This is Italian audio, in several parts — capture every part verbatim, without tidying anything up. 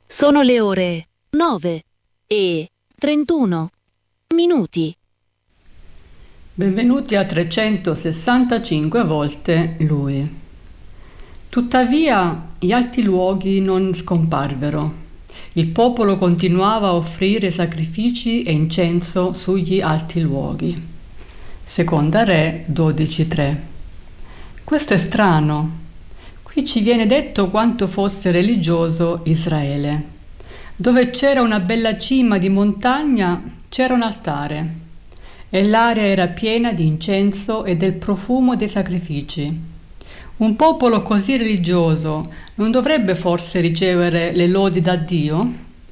Sono le ore nove e trentuno minuti. Benvenuti a trecentosessantacinque volte Lui. Tuttavia gli alti luoghi non scomparvero. Il popolo continuava a offrire sacrifici e incenso sugli alti luoghi. Seconda Re dodici tre. Questo è strano. Qui ci viene detto quanto fosse religioso Israele. Dove c'era una bella cima di montagna c'era un altare e l'area era piena di incenso e del profumo dei sacrifici. Un popolo così religioso non dovrebbe forse ricevere le lodi da Dio?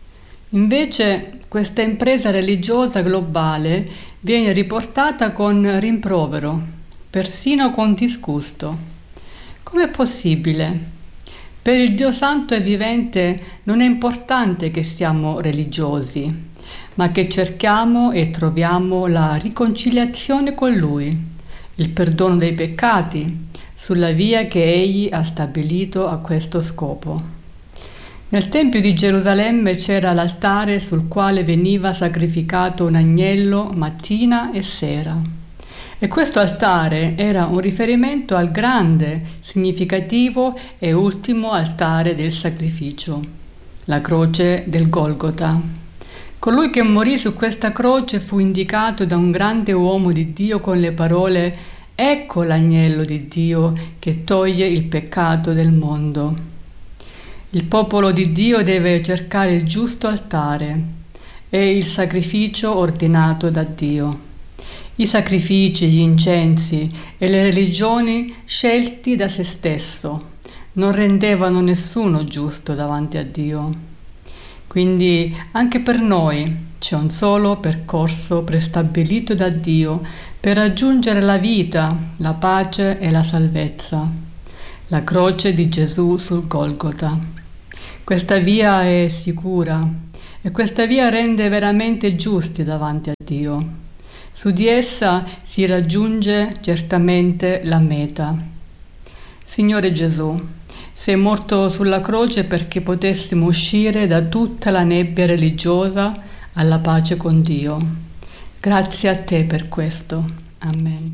Invece questa impresa religiosa globale viene riportata con rimprovero, persino con disgusto. Com'è possibile? Per il Dio Santo e vivente non è importante che siamo religiosi, ma che cerchiamo e troviamo la riconciliazione con Lui, il perdono dei peccati, sulla via che Egli ha stabilito a questo scopo. Nel Tempio di Gerusalemme c'era l'altare sul quale veniva sacrificato un agnello mattina e sera. E questo altare era un riferimento al grande, significativo e ultimo altare del sacrificio, la croce del Golgota. Colui che morì su questa croce fu indicato da un grande uomo di Dio con le parole: «Ecco l'agnello di Dio che toglie il peccato del mondo». Il popolo di Dio deve cercare il giusto altare e il sacrificio ordinato da Dio. I sacrifici, gli incensi e le religioni scelti da se stesso non rendevano nessuno giusto davanti a Dio. Quindi anche per noi c'è un solo percorso prestabilito da Dio per raggiungere la vita, la pace e la salvezza: la croce di Gesù sul Golgota. Questa via è sicura e questa via rende veramente giusti davanti a Dio. Su di essa si raggiunge certamente la meta. Signore Gesù, sei morto sulla croce perché potessimo uscire da tutta la nebbia religiosa alla pace con Dio. Grazie a te per questo. Amen.